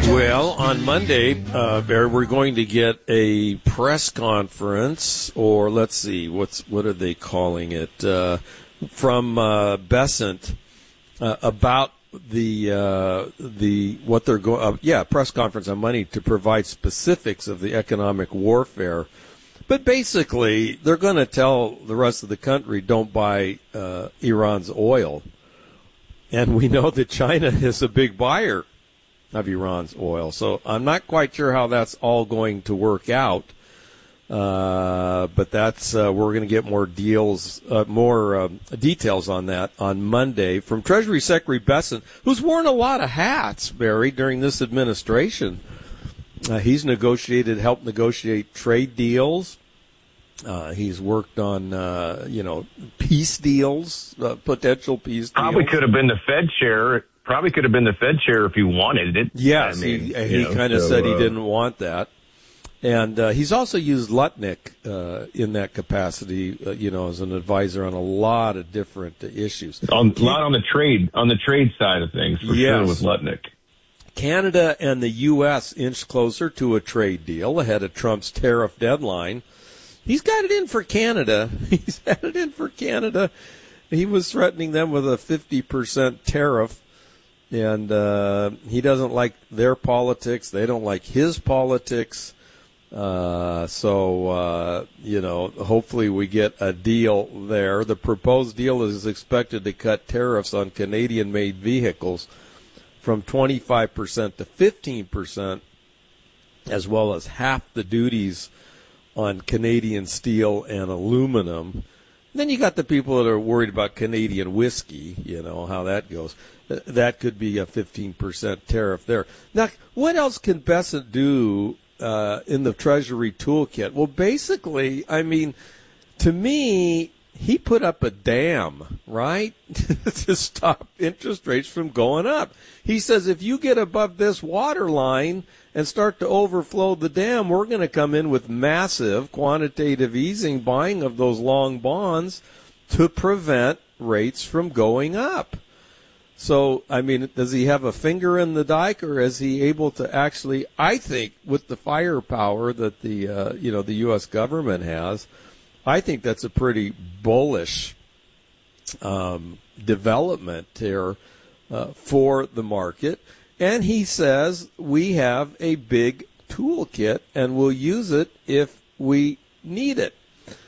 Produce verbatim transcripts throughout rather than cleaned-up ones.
Well, on Monday, uh, Barry, we're going to get a press conference, or let's see, what's what are they calling it, uh, from uh, Bessent uh, about the uh, the what they're going. Uh, yeah, press conference on Monday to provide specifics of the economic warfare. But basically, they're going to tell the rest of the country, don't buy uh, Iran's oil. And we know that China is a big buyer of Iran's oil. So I'm not quite sure how that's all going to work out. Uh, but that's uh, we're going to get more deals, uh, more uh, details on that on Monday from Treasury Secretary Bessent, who's worn a lot of hats, Barry, during this administration. Uh, he's negotiated, helped negotiate trade deals. Uh, he's worked on, uh, you know, peace deals, uh, potential peace Probably deals. could have been the Fed chair. Probably could have been the Fed chair if he wanted it. Yes, I mean, he, he kind of so, said he uh, didn't want that. And uh, he's also used Lutnick uh, in that capacity, uh, you know, as an advisor on a lot of different uh, issues. On, a lot on the trade, on the trade side of things, for Yes. sure, with Lutnick. Canada and the U S inched closer to a trade deal ahead of Trump's tariff deadline. He's got it in for Canada. He's had it in for Canada. He was threatening them with a fifty percent tariff, and uh, he doesn't like their politics. They don't like his politics. Uh, so, uh, you know, hopefully we get a deal there. The proposed deal is expected to cut tariffs on Canadian-made vehicles from twenty-five percent to fifteen percent, as well as half the duties on Canadian steel and aluminum. Then you got the people that are worried about Canadian whiskey, you know, how that goes. That could be a fifteen percent tariff there. Now, what else can Bessent do uh, in the Treasury toolkit? Well, basically, I mean, to me, he put up a dam, right, to stop interest rates from going up. He says if you get above this water line and start to overflow the dam, we're going to come in with massive quantitative easing, buying of those long bonds to prevent rates from going up. So, I mean, does he have a finger in the dike, or is he able to actually, I think, with the firepower that the, uh, you know, the U S government has, I think that's a pretty bullish um, development here uh, for the market. And he says we have a big toolkit and we'll use it if we need it.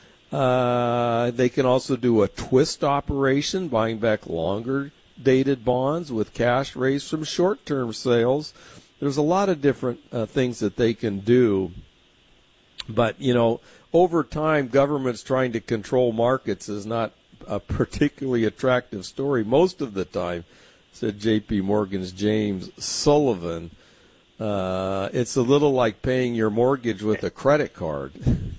Uh, they can also do a twist operation, buying back longer dated bonds with cash raised from short-term sales. There's a lot of different uh, things that they can do. But, you know, over time, governments trying to control markets is not a particularly attractive story most of the time, said J P. Morgan's James Sullivan. Uh, it's a little like paying your mortgage with a credit card.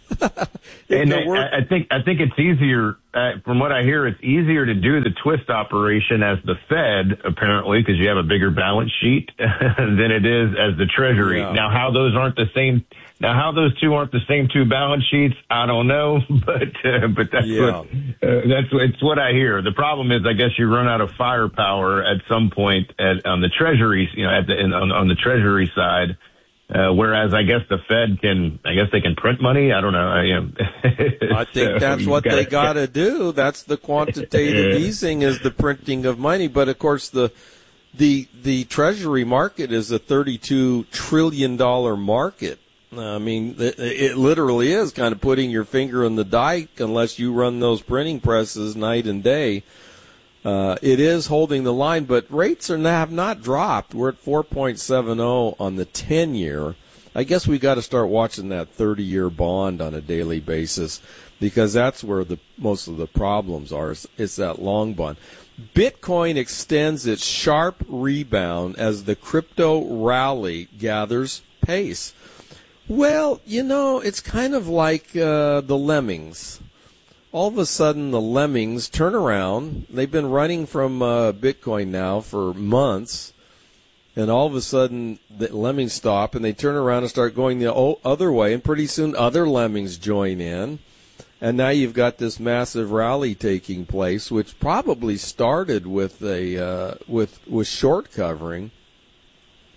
And I, I think I think it's easier, uh, from what I hear, it's easier to do the twist operation as the Fed, apparently, because you have a bigger balance sheet than it is as the Treasury. Yeah. Now, how those aren't the same, now how those two aren't the same two balance sheets, I don't know, but uh, but that's Yeah. what uh, that's it's what I hear. The problem is, I guess you run out of firepower at some point at, on the Treasury, you know, at the in, on, on the Treasury side. Uh, whereas I guess the Fed can, I guess they can print money. I don't know. I, um, I think that's what gotta, they got to do. That's the quantitative easing, is the printing of money. But of course, the the the Treasury market is a thirty-two trillion dollar market. I mean, it, it literally is kind of putting your finger in the dike unless you run those printing presses night and day. Uh, it is holding the line, but rates are not, have not dropped. We're at four point seven zero on the ten-year. I guess we got to start watching that thirty-year bond on a daily basis, because that's where the most of the problems are. It's, it's that long bond. Bitcoin extends its sharp rebound as the crypto rally gathers pace. Well, you know, it's kind of like uh, the lemmings. All of a sudden, the lemmings turn around. They've been running from uh, Bitcoin now for months, and all of a sudden, the lemmings stop, and they turn around and start going the other way, and pretty soon other lemmings join in, and now you've got this massive rally taking place, which probably started with a uh, with with short covering.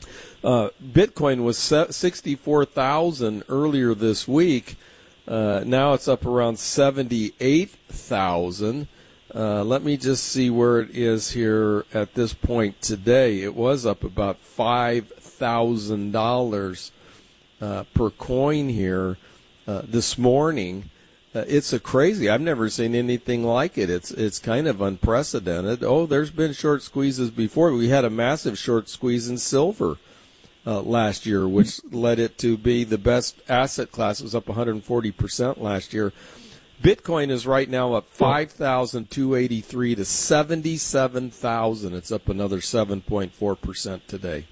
Uh, Bitcoin was sixty-four thousand earlier this week. Uh, now it's up around seventy-eight thousand. Uh, let me just see where it is here at this point today. It was up about five thousand dollars uh, per coin here uh, this morning. Uh, it's a crazy. I've never seen anything like it. It's it's kind of unprecedented. Oh, there's been short squeezes before. We had a massive short squeeze in silver uh, last year, which led it to be the best asset class. It was up one hundred forty percent last year. Bitcoin is right now up five thousand two hundred eighty-three to seventy-seven thousand. It's up another seven point four percent today.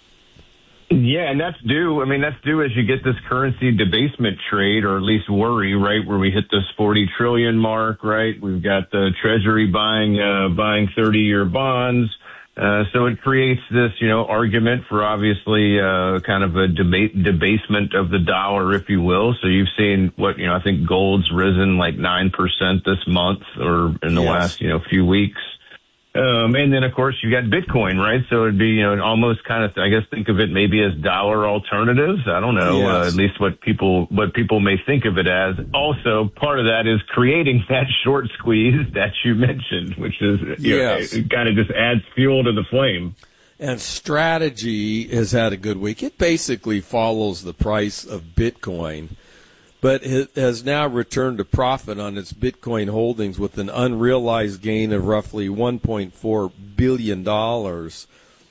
Yeah, and that's due. I mean, that's due as you get this currency debasement trade, or at least worry, right, where we hit this forty trillion mark, right? We've got the Treasury buying uh, buying thirty-year bonds. Uh, so it creates this, you know, argument for obviously uh, kind of a debate, debasement of the dollar, if you will. So you've seen what, you know, I think gold's risen like nine percent this month or in the yes. last, you know, few weeks. Um, and then, of course, you got Bitcoin, right? So it'd be, you know, almost kind of, I guess, think of it maybe as dollar alternatives. I don't know, yes. uh, at least what people what people may think of it as. Also, part of that is creating that short squeeze that you mentioned, which is, you yes. know, it kind of just adds fuel to the flame. And Strategy has had a good week. It basically follows the price of Bitcoin, but it has now returned to profit on its Bitcoin holdings with an unrealized gain of roughly one point four billion dollars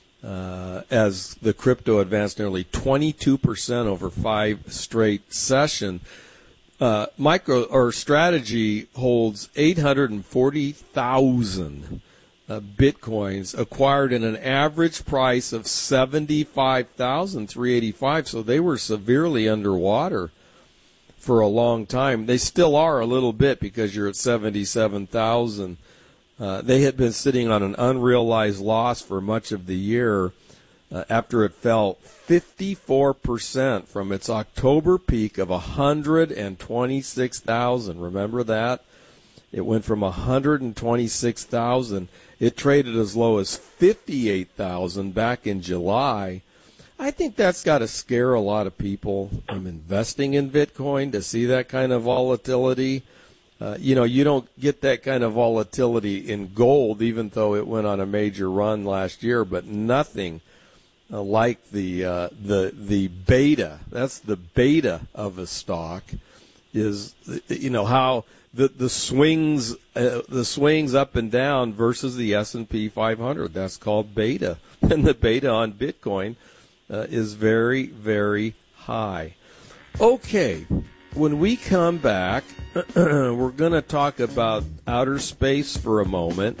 uh, as the crypto advanced nearly twenty-two percent over five straight sessions. Uh, micro or Strategy holds eight hundred forty thousand uh, Bitcoins acquired in an average price of seventy-five thousand three hundred eighty-five, so they were severely underwater for a long time. They still are a little bit because you're at seventy-seven thousand. Uh, they had been sitting on an unrealized loss for much of the year uh, after it fell fifty-four percent from its October peak of one hundred twenty-six thousand. Remember that? It went from one hundred twenty-six thousand. It traded as low as fifty-eight thousand back in July. I think that's got to scare a lot of people from investing in Bitcoin to see that kind of volatility. Uh, you know, you don't get that kind of volatility in gold, even though it went on a major run last year, but nothing uh, like the uh, the the beta. That's the beta of a stock is, you know, how the the swings uh, the swings up and down versus the S and P five hundred. That's called beta, and the beta on Bitcoin Uh, is very, very high. Okay, when we come back, we're going to talk about outer space for a moment.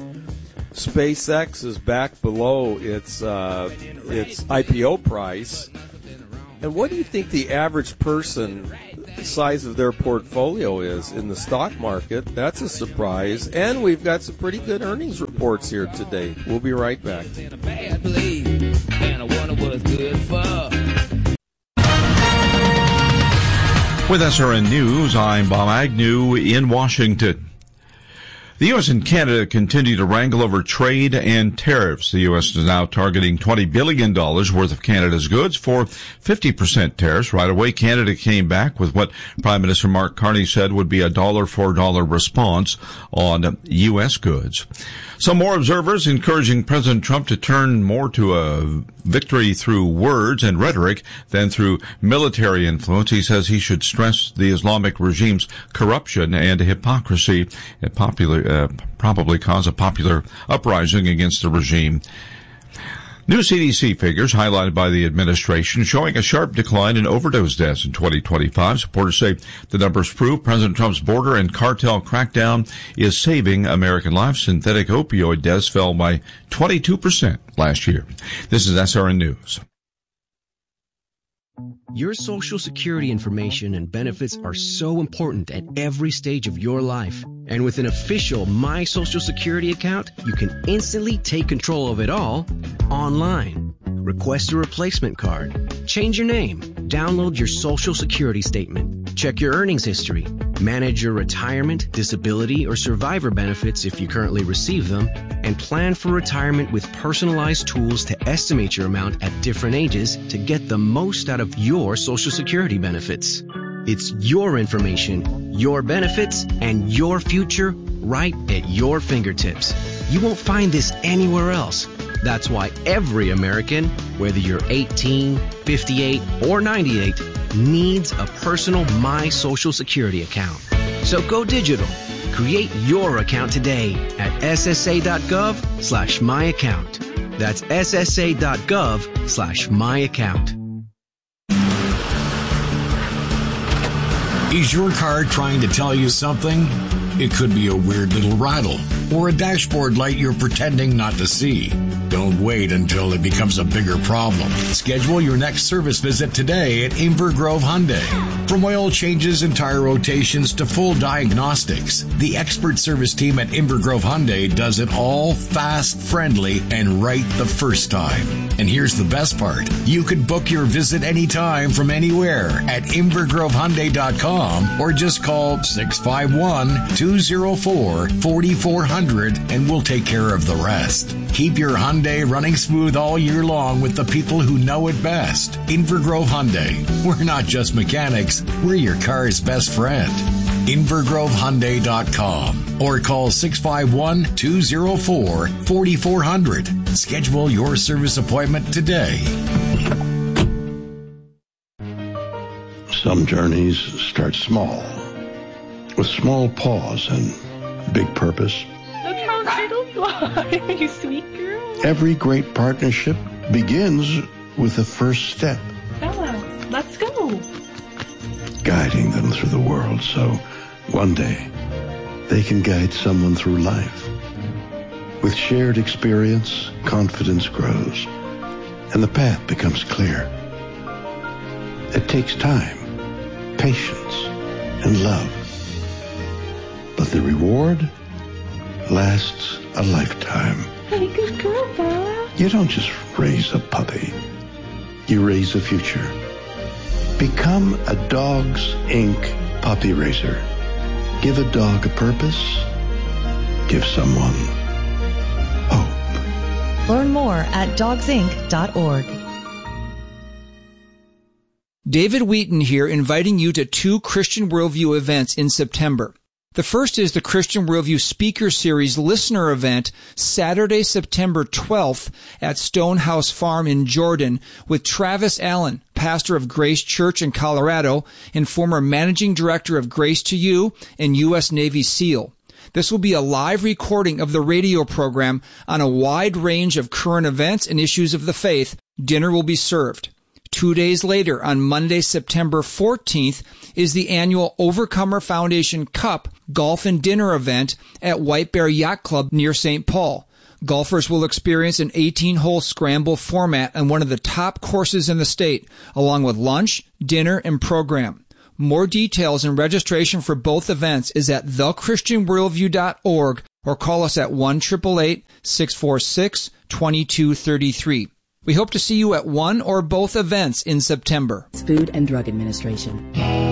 SpaceX is back below its uh, its I P O price. And what do you think the average person size of their portfolio is in the stock market? That's a surprise. And we've got some pretty good earnings reports here today. We'll be right back. With S R N News, I'm Bob Agnew in Washington. The U S and Canada continue to wrangle over trade and tariffs. The U S is now targeting twenty billion dollars worth of Canada's goods for fifty percent tariffs. Right away, Canada came back with what Prime Minister Mark Carney said would be a dollar for dollar response on U S goods. Some more observers encouraging President Trump to turn more to a victory through words and rhetoric than through military influence. He says he should stress the Islamic regime's corruption and hypocrisy and popular, uh, probably cause a popular uprising against the regime. New C D C figures highlighted by the administration showing a sharp decline in overdose deaths in twenty twenty-five. Supporters say the numbers prove President Trump's border and cartel crackdown is saving American lives. Synthetic opioid deaths fell by twenty-two percent last year. This is S R N News. Your Social Security information and benefits are so important at every stage of your life. And with an official My Social Security account, you can instantly take control of it all online. Request a replacement card, change your name, download your Social Security statement, check your earnings history, manage your retirement, disability, or survivor benefits if you currently receive them, and plan for retirement with personalized tools to estimate your amount at different ages to get the most out of your Social Security benefits. It's your information, your benefits, and your future right at your fingertips. You won't find this anywhere else. That's why every American, whether you're eighteen, fifty-eight, or ninety-eight, needs a personal My Social Security account. So go digital. Create your account today at ssa.gov slash my account. That's ssa.gov slash my account. Is your car trying to tell you something? It could be a weird little rattle or a dashboard light you're pretending not to see. Don't wait until it becomes a bigger problem. Schedule your next service visit today at Inver Grove Hyundai. From oil changes and tire rotations to full diagnostics, the expert service team at Inver Grove Hyundai does it all fast, friendly, and right the first time. And here's the best part. You can book your visit anytime from anywhere at inver grove hyundai dot com or just call six five one, two oh four, four four zero zero and we'll take care of the rest. Keep your Hyundai running smooth all year long with the people who know it best. Inver Grove Hyundai. We're not just mechanics, we're your car's best friend. inver grove hyundai dot com or call six five one, two oh four, four four zero zero. Schedule your service appointment today. Some journeys start small, with small pause and big purpose. Look how turtles fly, you sweet girl. Every great partnership begins with the first step. Bella, let's go. Guiding them through the world so one day they can guide someone through life. With shared experience, confidence grows, and the path becomes clear. It takes time, patience, and love. But the reward lasts a lifetime. Hey, good girl, Bella. You don't just raise a puppy. You raise a future. Become a Dogs Incorporated puppy raiser. Give a dog a purpose. Give someone hope. Learn more at dogs inc dot org. David Wheaton here, inviting you to two Christian Worldview events in September. The first is the Christian Worldview Speaker Series Listener Event, Saturday, September twelfth at Stonehouse Farm in Jordan with Travis Allen, pastor of Grace Church in Colorado and former managing director of Grace to You and U S Navy SEAL. This will be a live recording of the radio program on a wide range of current events and issues of the faith. Dinner will be served. Two days later, on Monday, September fourteenth, is the annual Overcomer Foundation Cup Golf and Dinner event at White Bear Yacht Club near Saint Paul. Golfers will experience an eighteen-hole scramble format on one of the top courses in the state, along with lunch, dinner, and program. More details and registration for both events is at the christian worldview dot org or call us at one eight eight eight, six four six, two two three three. We hope to see you at one or both events in September. Food and Drug Administration.